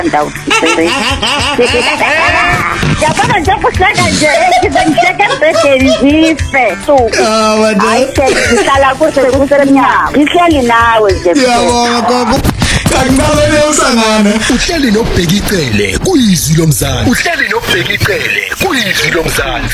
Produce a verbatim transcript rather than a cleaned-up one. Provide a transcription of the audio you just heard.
Ndawo. Yabona nje kuhleka nje ngizengisheke bhedelife. So. Ah, wena. Ayihlala kuze kusemnyama. Ngihleli nawe nje. Yabonga gogo. Akubalele usangana. Uhleli nobheka icele kuyizwi lomzana. Uhleli nobheka icele kuyizwi lomzana.